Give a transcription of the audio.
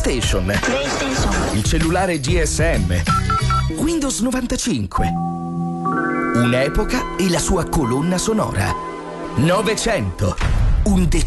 PlayStation. Il cellulare GSM. Windows 95. Un'epoca e la sua colonna sonora. 900. Un decennio.